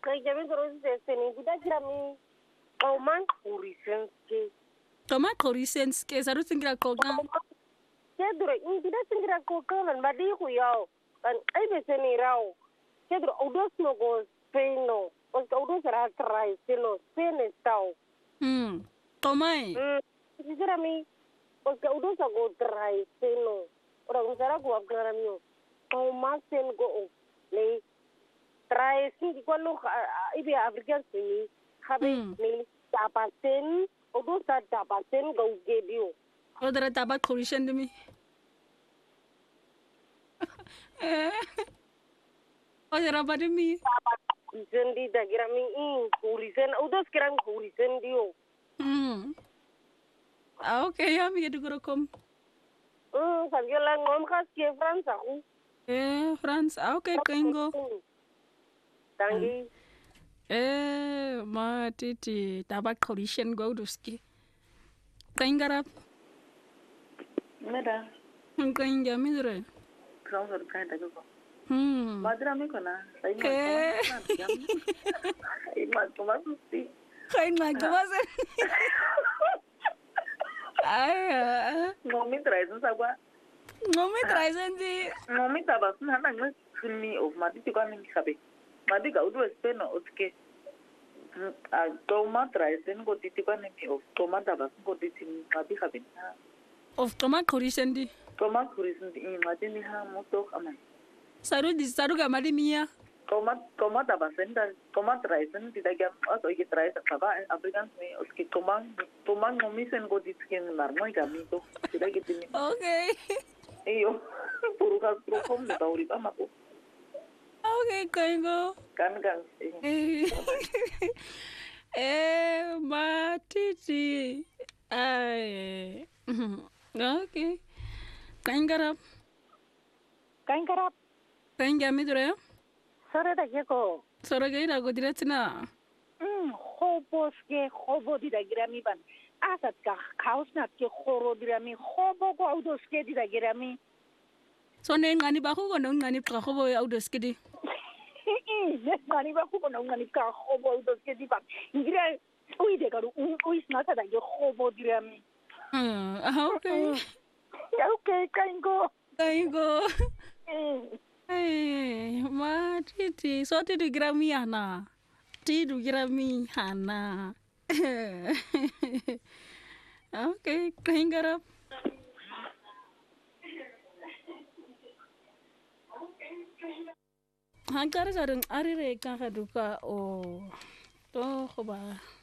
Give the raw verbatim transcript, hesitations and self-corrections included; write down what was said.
Ka jabe go se se ni buda kira mi Oman Kurisenski. Toma Korisenski sa ru singira koga. Kedro in buda singira koga man badi ku yao. Kan ai be se ni rao. Kedro odos no go Spaino. Os ka odos ra trai sino Spain stau. Hmm. Tomai. Hmm. Kira mi os ka odos go trai sino. Ora go sara go abgara mi. Oman sen go le trai sin ko no ibe African sini. Habe ni tapasen odo sa tapasen go gedio. Odara taba Korisen demi. Odara badi mi. Zendi da girami in Kurisen odo skirang Kurisen dio. Hmm. Ah okay ya mi gedu kom. Hmm sagela ngom khas ke France aku. Eh France ah okay kengo. Tangi. Eh ma titi taba Korisen go duski. Kengarap. Meda. Kenga mi dure. Crown or kind of go. Hmm. Madra me kona. Sai ma. Eh. Ai ma toma susti. Kain ma gawasa. Ay. Ngomi traisen sagwa. Ngomi traisen di. Ngomi tabas na na ngi sini of madi tikwa mi sabe. Madi ga udu espeno oske. A toma traisen go titikwa ni of toma tabas go titin madi kabin. Of toma Korisen di. Toma Korisen di madi ni ha moto amai. Saru di saru ga madi miya. Toma toma tabasen da toma traisen di daga aso iki traisen saba African me oske toma toma ngomi sen go titkin narmo igami to tidak gitu ni. Okay. Iyo, puro ka puro kom de tauri pa mako. Okay, kengo. Kan kan. Eh, ma titi. Ay. Okay. Kengarap. Kengarap. Kenga mi dure. Sore da ko. Sore ga ira go diretina. Hmm, hobos ke hobo di da girami ban. Asat ka kausnat ke khoro dirami hobo go audos ke di da girami. So ne ngani ba go no ngani pra hobo audos ke di. Ngani ba go no ngani ka hobo audos ke di ba. Ngira ui de garu ui snata da ge hobo dirami. Hmm, okay. Okay, kango. Kango. Eh, ma titi, so titi girami hana. Titi girami hana. Okay, kengarap. Hankar sareng arire ka kaduka o to khoba